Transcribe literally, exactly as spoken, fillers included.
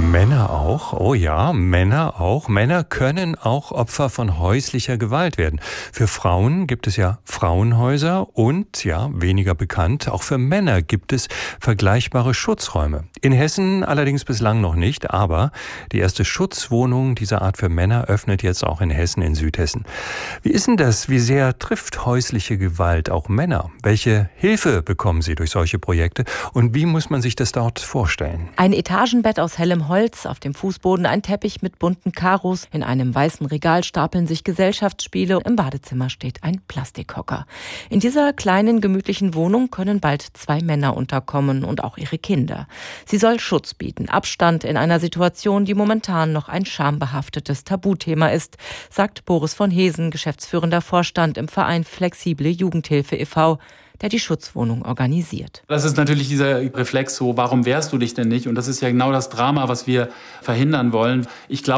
Männer auch? Oh ja, Männer auch. Männer können auch Opfer von häuslicher Gewalt werden. Für Frauen gibt es ja Frauenhäuser und, ja, weniger bekannt, auch für Männer gibt es vergleichbare Schutzräume. In Hessen allerdings bislang noch nicht, aber die erste Schutzwohnung dieser Art für Männer öffnet jetzt auch in Hessen, in Südhessen. Wie ist denn das? Wie sehr trifft häusliche Gewalt auch Männer? Welche Hilfe bekommen sie durch solche Projekte? Und wie muss man sich das dort vorstellen? Ein Etagenbett aus hellem Holz, auf dem Fußboden ein Teppich mit bunten Karos, in einem weißen Regal stapeln sich Gesellschaftsspiele, im Badezimmer steht ein Plastikhocker. In dieser kleinen, gemütlichen Wohnung können bald zwei Männer unterkommen und auch ihre Kinder. Sie soll Schutz bieten, Abstand in einer Situation, die momentan noch ein schambehaftetes Tabuthema ist, sagt Boris von Hesen, geschäftsführender Vorstand im Verein Flexible Jugendhilfe e V, der die Schutzwohnung organisiert. Das ist natürlich dieser Reflex so, warum wehrst du dich denn nicht? Und das ist ja genau das Drama, was wir verhindern wollen. Ich glaube,